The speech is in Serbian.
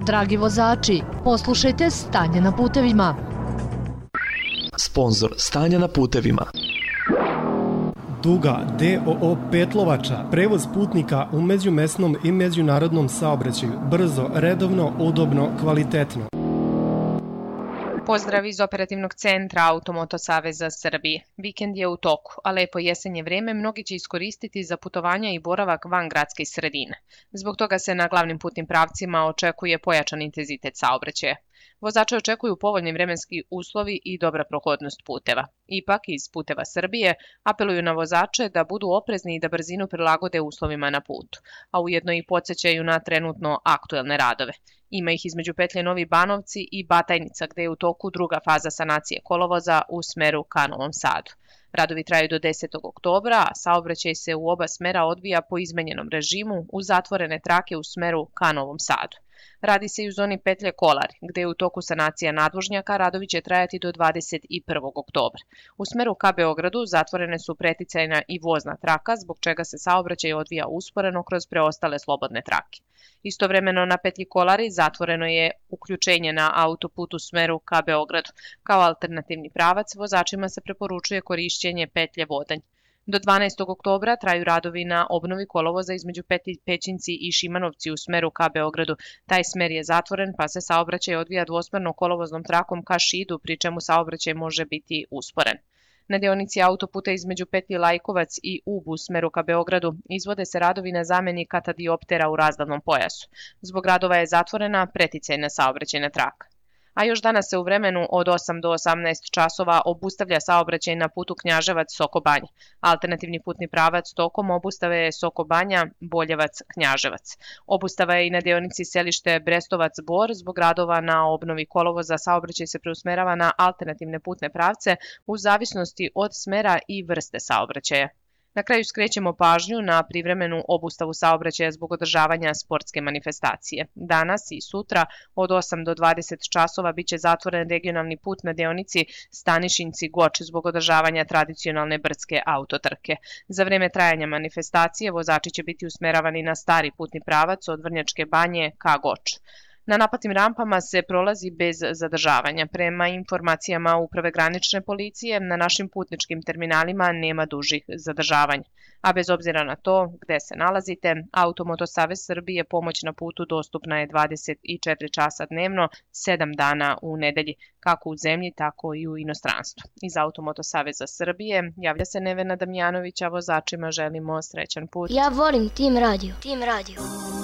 Dragi vozači, poslušajte Stanje na putevima. Sponzor Stanja na putevima. Duga DOO Petlovača, prevoz putnika u međumesnom i međunarodnom saobraćaju, brzo, redovno, udobno, kvalitetno. Pozdrav iz operativnog centra Automoto Saveza Srbije. Vikend je u toku, a lepo jesenje vreme mnogi će iskoristiti za putovanja i boravak van gradske sredine. Zbog toga se na glavnim putnim pravcima očekuje pojačan intenzitet saobraćaja. Vozače očekuju povoljni vremenski uslovi i dobra prohodnost puteva. Ipak, iz Puteva Srbije apeluju na vozače da budu oprezni i da brzinu prilagode uslovima na putu, a ujedno i podsjećaju na trenutno aktuelne radove. Ima ih između petlje Novi Banovci i Batajnica, gde je u toku druga faza sanacije kolovoza u smeru ka Novom Sadu. Radovi traju do 10. oktobra, a saobraćaj se u oba smera odvija po izmenjenom režimu uz zatvorene trake u smeru ka Novom Sadu. Radi se i u zoni petlje Kolari, gde je u toku sanacija nadvožnjaka, radovi će trajati do 21. oktobra. U smeru ka Beogradu zatvorene su preticajna i vozna traka, zbog čega se saobraćaj odvija usporeno kroz preostale slobodne trake. Istovremeno na petlji Kolari zatvoreno je uključenje na autoput u smeru ka Beogradu. Kao alternativni pravac vozačima se preporučuje korišćenje petlje Vodanj. Do 12. oktobra traju radovi na obnovi kolovoza između Pećinci i Šimanovci u smeru ka Beogradu. Taj smer je zatvoren, pa se saobraćaj odvija dvosmerno kolovoznom trakom ka Šidu, pri čemu saobraćaj može biti usporen. Na deonici autoputa između petlji Lajkovac i Ub u smeru ka Beogradu izvode se radovi na zameni katadioptera u razglednom pojasu. Zbog radova je zatvorena preticajna saobraćajna traka. A još danas se u vremenu od 8 do 18 časova obustavlja saobraćaj na putu Knjaževac-Soko Banja. Alternativni putni pravac tokom obustave je Soko Banja, Boljevac-Knjaževac. Obustava je i na deonici selište Brestovac-Bor. Zbog radova na obnovi kolovoza saobraćaj se preusmerava na alternativne putne pravce u zavisnosti od smera i vrste saobraćaja. Na kraju skrećemo pažnju na privremenu obustavu saobraćaja zbog održavanja sportske manifestacije. Danas i sutra od 8 do 20 časova biće zatvoren regionalni put na deonici Stanišinci-Goč zbog održavanja tradicionalne brdske autotrke. Za vreme trajanja manifestacije vozači će biti usmeravani na stari putni pravac od Vrnjačke Banje ka Goč. Na naplatnim rampama se prolazi bez zadržavanja. Prema informacijama Uprave granične policije, na našim putničkim terminalima nema dužih zadržavanja. A bez obzira na to gde se nalazite, Automoto Savez Srbije pomoć na putu dostupna je 24 časa dnevno, 7 dana u nedelji, kako u zemlji, tako i u inostranstvu. Iz Automoto Saveza Srbije javlja se Nevena Damjanović, a vozačima želimo srećan put. Ja volim Tim Radio. Tim Radio.